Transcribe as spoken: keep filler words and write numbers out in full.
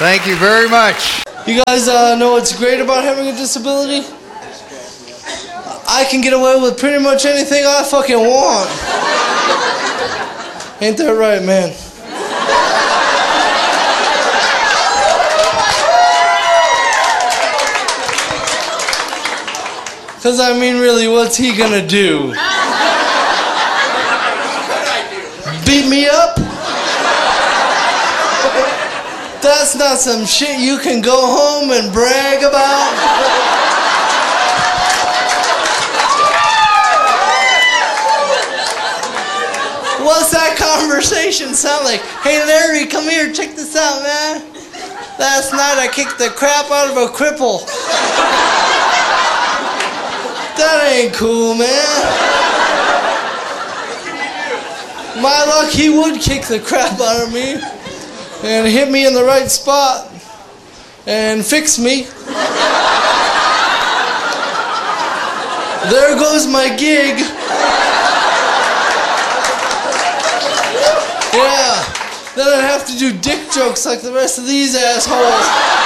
Thank you very much. You guys uh, know what's great about having a disability? I can get away with pretty much anything I fucking want. Ain't that right, man? Because, I mean, really, what's he gonna do? Beat me up? That's not some shit you can go home and brag about. What's that conversation sound like? Hey Larry, come here, check this out, man. Last night I kicked the crap out of a cripple. That ain't cool, man. My luck, he would kick the crap out of me and hit me in the right spot and fix me. There goes my gig. Yeah, then I'd have to do dick jokes like the rest of these assholes.